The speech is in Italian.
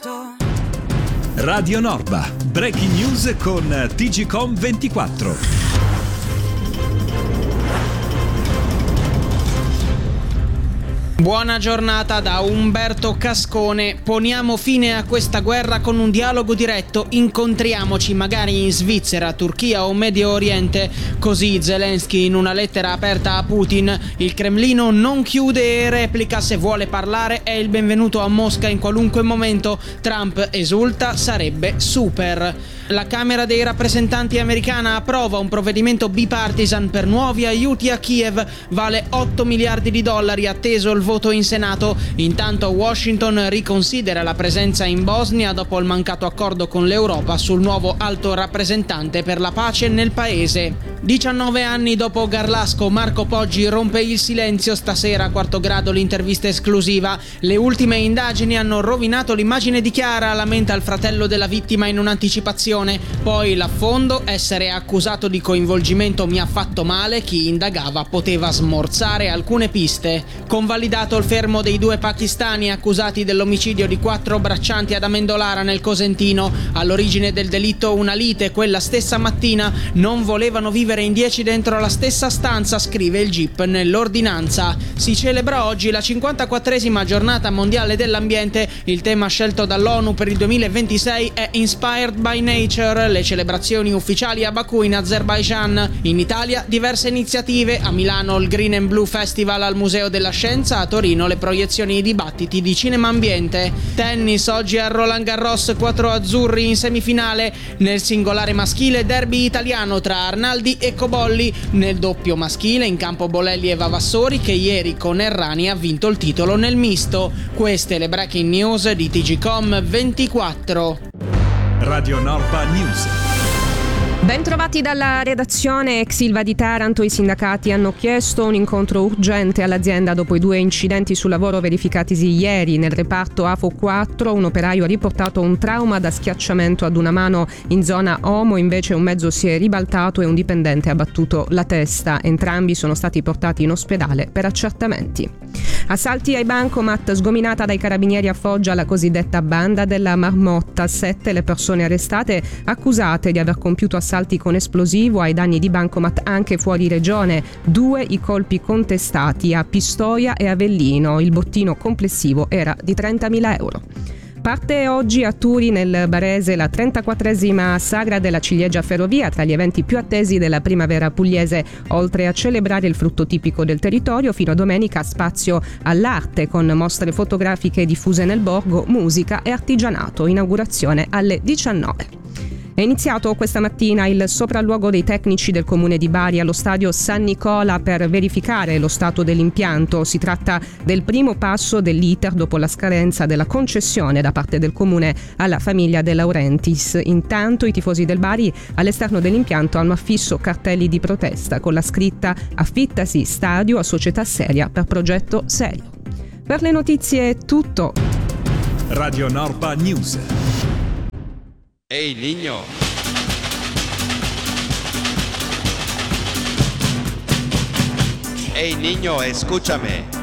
Radio Norba, breaking news con TGcom 24. Buona giornata da Umberto Cascone. Poniamo fine a questa guerra con un dialogo diretto. Incontriamoci magari in Svizzera, Turchia o Medio Oriente. Così Zelensky in una lettera aperta a Putin. Il Cremlino non chiude e replica: se vuole parlare è il benvenuto a Mosca in qualunque momento. Trump esulta: sarebbe super. La Camera dei rappresentanti americana approva un provvedimento bipartisan per nuovi aiuti a Kiev. Vale $8 miliardi, atteso il voto in Senato. Intanto Washington riconsidera la presenza in Bosnia dopo il mancato accordo con l'Europa sul nuovo alto rappresentante per la pace nel paese. 19 anni dopo Garlasco, Marco Poggi rompe il silenzio. Stasera, Quarto Grado, l'intervista esclusiva. Le ultime indagini hanno rovinato l'immagine di Chiara, lamenta il fratello della vittima in un'anticipazione. Poi l'affondo: essere accusato di coinvolgimento mi ha fatto male, chi indagava poteva smorzare alcune piste. Convalidato il fermo dei 2 pakistani accusati dell'omicidio di 4 braccianti ad Amendolara nel Cosentino. All'origine del delitto una lite quella stessa mattina. Non volevano vivere in 10 dentro la stessa stanza, scrive il GIP nell'ordinanza. Si celebra oggi la 54esima giornata mondiale dell'ambiente. Il tema scelto dall'ONU per il 2026 è Inspired by Nature. Le celebrazioni ufficiali a Baku in Azerbaijan. In Italia diverse iniziative: a Milano il Green and Blue Festival al Museo della Scienza, a Torino le proiezioni e i dibattiti di cinema ambiente. Tennis, oggi a Roland Garros 4 azzurri in semifinale. Nel singolare maschile derby italiano tra Arnaldi e Cobolli. Nel doppio maschile in campo Bolelli e Vavassori, che ieri con Errani ha vinto il titolo nel misto. Queste le breaking news di TGcom 24. Radio Norba News. Bentrovati dalla redazione. Ex Ilva di Taranto, i sindacati hanno chiesto un incontro urgente all'azienda dopo i 2 incidenti sul lavoro verificatisi ieri. Nel reparto AFO 4 un operaio ha riportato un trauma da schiacciamento ad una mano in zona Omo, invece un mezzo si è ribaltato e un dipendente ha battuto la testa. Entrambi sono stati portati in ospedale per accertamenti. Assalti ai bancomat, sgominata dai carabinieri a Foggia la cosiddetta banda della Marmotta. 7 le persone arrestate accusate di aver compiuto assalti con esplosivo ai danni di bancomat anche fuori regione. 2 i colpi contestati a Pistoia e Avellino. Il bottino complessivo era di 30.000 euro. Parte oggi a Turi nel Barese la 34esima Sagra della Ciliegia Ferrovia, tra gli eventi più attesi della primavera pugliese. Oltre a celebrare il frutto tipico del territorio, fino a domenica spazio all'arte con mostre fotografiche diffuse nel borgo, musica e artigianato. Inaugurazione alle 19. È iniziato questa mattina il sopralluogo dei tecnici del comune di Bari allo stadio San Nicola per verificare lo stato dell'impianto. Si tratta del primo passo dell'iter dopo la scadenza della concessione da parte del comune alla famiglia De Laurentiis. Intanto i tifosi del Bari all'esterno dell'impianto hanno affisso cartelli di protesta con la scritta: affittasi stadio a società seria per progetto serio. Per le notizie è tutto. Radio Norba News. Hey, niño. Hey, niño, escúchame.